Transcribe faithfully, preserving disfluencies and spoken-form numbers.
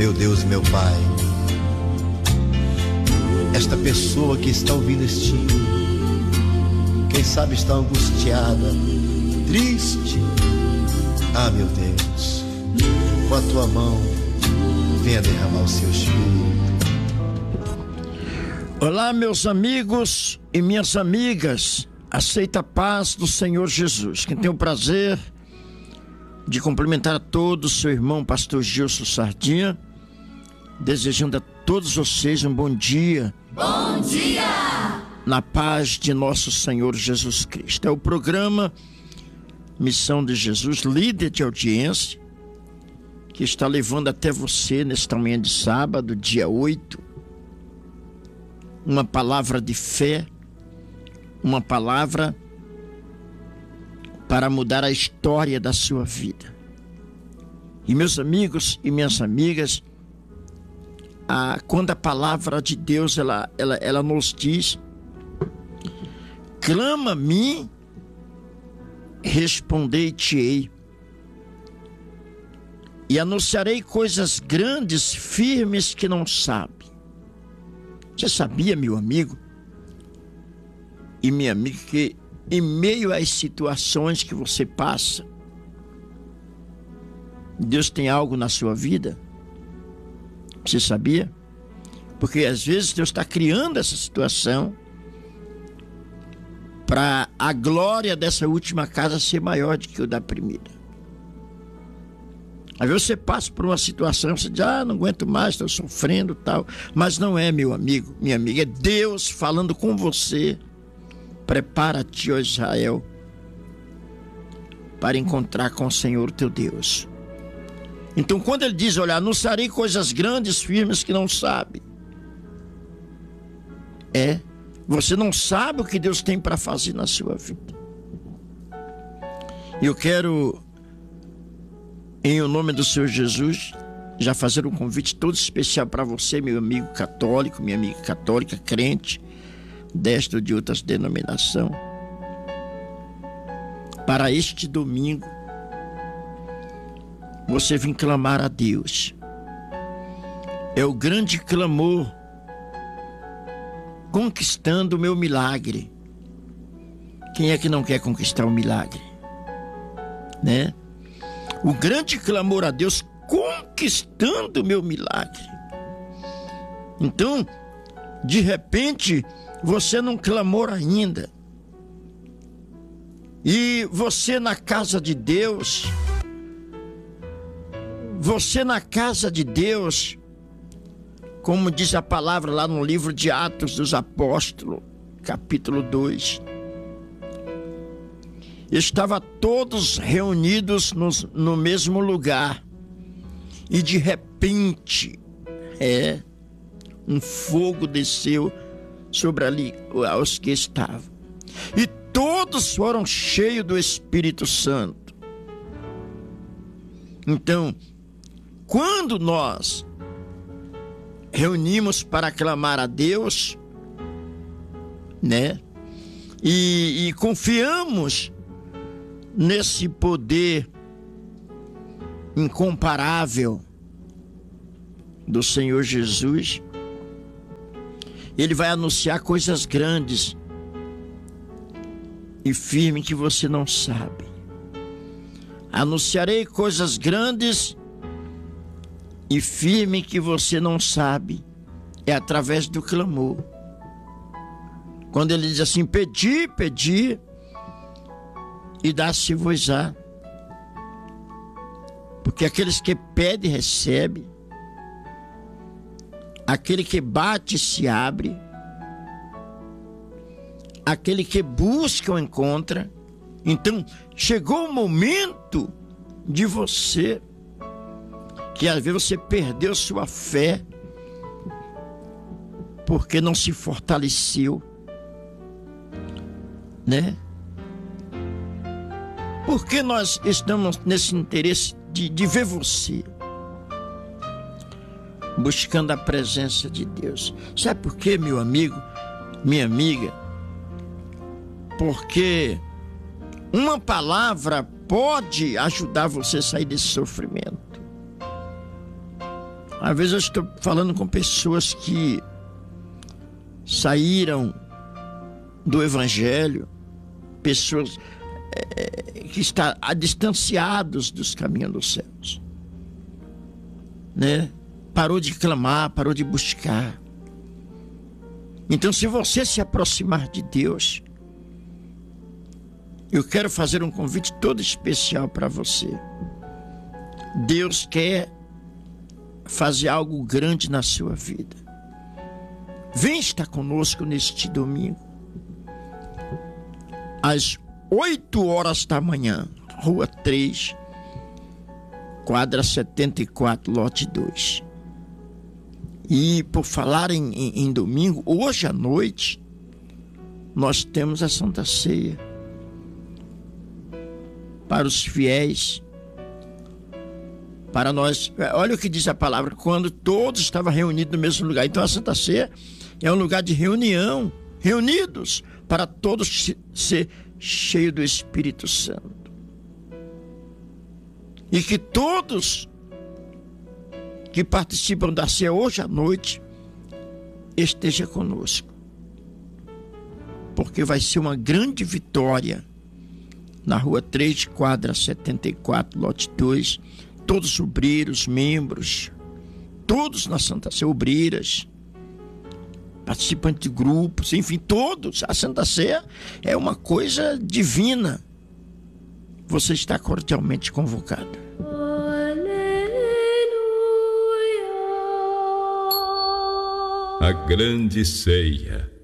Meu Deus e meu Pai, esta pessoa que está ouvindo este hino, quem sabe está angustiada, triste. Ah, meu Deus, com a tua mão, venha derramar o seu espírito. Olá, meus amigos e minhas amigas, aceita a paz do Senhor Jesus. Quem tem o prazer de cumprimentar a todos, seu irmão pastor Gilson Sardinha, desejando a todos vocês um bom dia. Bom dia! Na paz de nosso Senhor Jesus Cristo. É o programa Missão de Jesus, líder de audiência, que está levando até você nesta manhã de sábado, dia oito, uma palavra de fé, uma palavra para mudar a história da sua vida. E meus amigos e minhas amigas, a, quando a palavra de Deus ela, ela, ela nos diz: clama a mim, respondei-te-ei, e anunciarei coisas grandes, firmes que não sabe. Você sabia, meu amigo e minha amiga, que em meio às situações que você passa, Deus tem algo na sua vida? Você sabia? Porque às vezes Deus está criando essa situação para a glória dessa última casa ser maior do que o da primeira. Às vezes você passa por uma situação, você diz: ah, não aguento mais, estou sofrendo, tal. Mas não é, meu amigo, minha amiga, é Deus falando com você. Prepara-te, ó Israel, para encontrar com o Senhor teu Deus. Então, quando ele diz: olha, anunciarei coisas grandes, firmes que não sabe, é, você não sabe o que Deus tem para fazer na sua vida. Eu quero, em o nome do Senhor Jesus, já fazer um convite todo especial para você, meu amigo católico, minha amiga católica, crente, desta ou de outras denominações, para este domingo, você vem clamar a Deus. É o grande clamor, conquistando o meu milagre. Quem é que não quer conquistar o milagre? Né? O grande clamor a Deus, conquistando o meu milagre. Então, de repente, você não clamou ainda, e você na casa de Deus, você na casa de Deus, como diz a palavra lá no livro de Atos dos Apóstolos, capítulo dois, estava todos reunidos no, no mesmo lugar, e de repente, é, um fogo desceu sobre ali os que estavam, e todos foram cheios do Espírito Santo. Então, quando nós reunimos para clamar a Deus, né, e, e confiamos nesse poder incomparável do Senhor Jesus, Ele vai anunciar coisas grandes e firmes que você não sabe. Anunciarei coisas grandes e firmes que você não sabe. É através do clamor. Quando ele diz assim: pedi, pedi, e dá-se-vos-á. Porque aqueles que pedem, recebem. Aquele que bate, se abre. Aquele que busca, o encontra. Então, chegou o momento de você, que às vezes você perdeu sua fé, porque não se fortaleceu, né? Porque nós estamos nesse interesse de, de ver você buscando a presença de Deus. Sabe por quê, meu amigo, minha amiga? Porque uma palavra pode ajudar você a sair desse sofrimento. Às vezes eu estou falando com pessoas que saíram do Evangelho, pessoas é, que estão distanciados dos caminhos dos céus, né? Parou de clamar, parou de buscar. Então, se você se aproximar de Deus, eu quero fazer um convite todo especial para você. Deus quer fazer algo grande na sua vida. Vem estar conosco neste domingo, às oito horas da manhã, Rua três, quadra setenta e quatro, lote dois. E por falar em, em, em domingo, hoje à noite, nós temos a Santa Ceia para os fiéis, para nós. Olha o que diz a palavra: quando todos estavam reunidos no mesmo lugar. Então a Santa Ceia é um lugar de reunião, reunidos para todos ser cheios do Espírito Santo. E que todos que participam da ceia hoje à noite esteja conosco, porque vai ser uma grande vitória na Rua três, quadra setenta e quatro, lote dois. Todos obreiros, membros, todos na Santa Ceia, obreiras, participantes de grupos, enfim, todos. A Santa Ceia é uma coisa divina. Você está cordialmente convocado. A grande ceia.